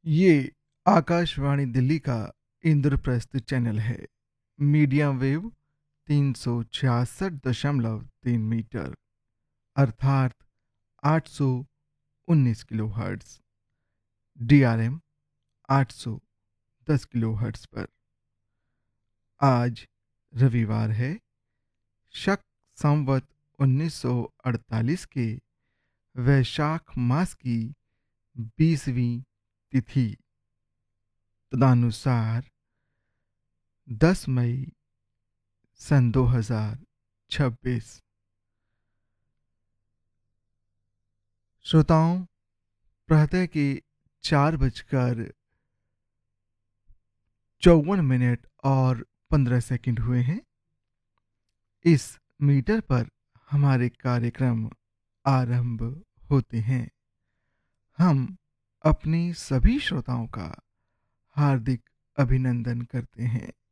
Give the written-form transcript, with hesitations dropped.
ये आकाशवाणी दिल्ली का इंद्रप्रस्थ चैनल है। मीडियम वेव 366.3 मीटर अर्थात 819 किलोहर्ट्ज, DRM 810 किलोहर्ट्ज पर। आज रविवार है, शक संवत 1948 के वैशाख मास की 20वीं तिथि तदनुसार 10 मई सन 2026। श्रोताओं, प्रातः के 4:54 और 15 सेकंड हुए हैं। इस मीटर पर हमारे कार्यक्रम आरंभ होते हैं। हम अपने सभी श्रोताओं का हार्दिक अभिनंदन करते हैं।